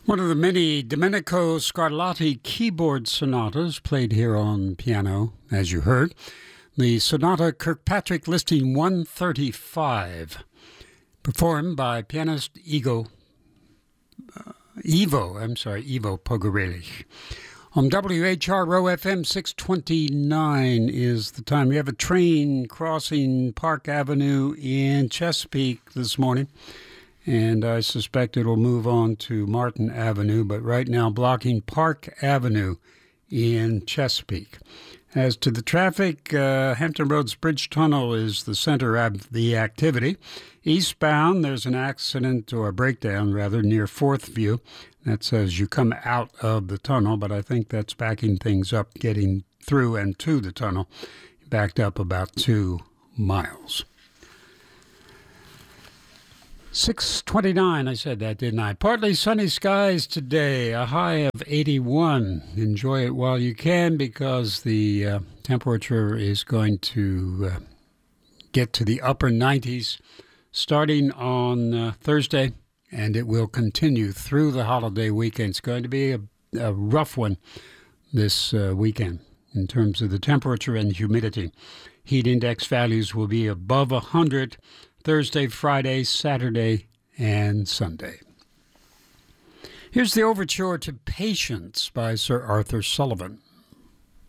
One of the many Domenico Scarlatti keyboard sonatas played here on piano, as you heard. The Sonata Kirkpatrick Listing 135, performed by pianist Ivo Pogorelich. On WHRO FM 629 is the time. We have a train crossing Park Avenue in Chesapeake this morning, and I suspect it'll move on to Martin Avenue, but right now blocking Park Avenue in Chesapeake. As to the traffic, Hampton Roads Bridge Tunnel is the center of the activity. Eastbound, there's an accident, or a breakdown rather, near Fourth View. That says you come out of the tunnel, but I think that's backing things up, getting through and to the tunnel. Backed up about 2 miles. 6:29, I said that, didn't I? Partly sunny skies today, a high of 81. Enjoy it while you can, because the temperature is going to get to the upper 90s starting on Thursday, and it will continue through the holiday weekend. It's going to be a rough one this weekend in terms of the temperature and humidity. Heat index values will be above 100 Thursday, Friday, Saturday, and Sunday. Here's the overture to Patience by Sir Arthur Sullivan.